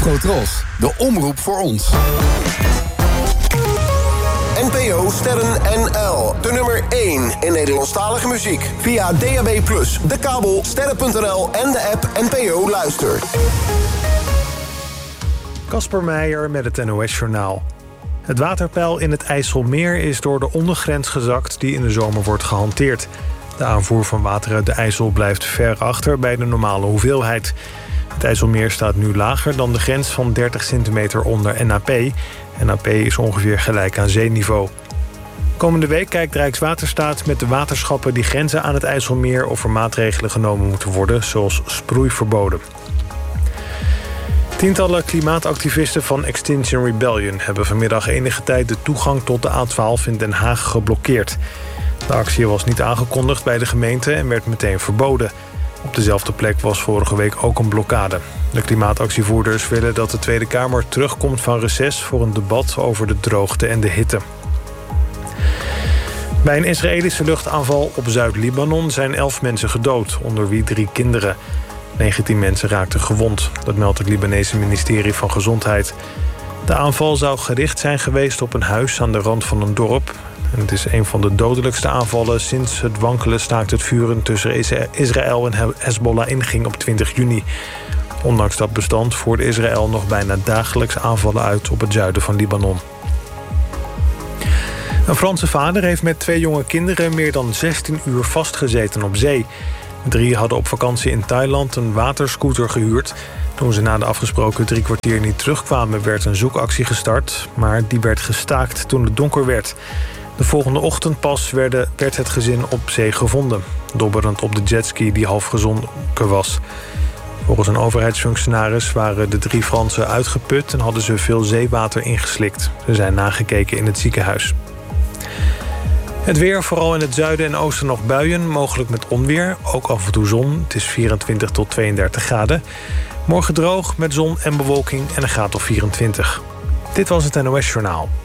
Cotros, de omroep voor ons. NPO Sterren NL, de nummer 1 in Nederlandstalige muziek. Via DAB+, de kabel, sterren.nl en de app NPO Luister. Casper Meijer met het NOS-journaal. Het waterpeil in het IJsselmeer is door de ondergrens gezakt die in de zomer wordt gehanteerd. De aanvoer van water uit de IJssel blijft ver achter bij de normale hoeveelheid. Het IJsselmeer staat nu lager dan de grens van 30 centimeter onder NAP. NAP is ongeveer gelijk aan zeeniveau. Komende week kijkt Rijkswaterstaat met de waterschappen die grenzen aan het IJsselmeer of er maatregelen genomen moeten worden, zoals sproeiverboden. Tientallen klimaatactivisten van Extinction Rebellion hebben vanmiddag enige tijd de toegang tot de A12 in Den Haag geblokkeerd. De actie was niet aangekondigd bij de gemeente en werd meteen verboden. Op dezelfde plek was vorige week ook een blokkade. De klimaatactievoerders willen dat de Tweede Kamer terugkomt van reces voor een debat over de droogte en de hitte. Bij een Israëlische luchtaanval op Zuid-Libanon zijn 11 mensen gedood, onder wie 3 kinderen. 19 mensen raakten gewond, dat meldt het Libanese ministerie van Gezondheid. De aanval zou gericht zijn geweest op een huis aan de rand van een dorp. En het is een van de dodelijkste aanvallen sinds het wankele staakt het vuren tussen Israël en Hezbollah inging op 20 juni. Ondanks dat bestand voerde Israël nog bijna dagelijks aanvallen uit op het zuiden van Libanon. Een Franse vader heeft met 2 jonge kinderen meer dan 16 uur vastgezeten op zee. 3 hadden op vakantie in Thailand een waterscooter gehuurd. Toen ze na de afgesproken 3 kwartier niet terugkwamen, werd een zoekactie gestart, maar die werd gestaakt toen het donker werd. De volgende ochtend pas werd het gezin op zee gevonden, dobberend op de jetski die half gezonken was. Volgens een overheidsfunctionaris waren de 3 Fransen uitgeput en hadden ze veel zeewater ingeslikt. Ze zijn nagekeken in het ziekenhuis. Het weer, vooral in het zuiden en oosten nog buien, mogelijk met onweer. Ook af en toe zon, het is 24 tot 32 graden. Morgen droog met zon en bewolking en een graad of 24. Dit was het NOS Journaal.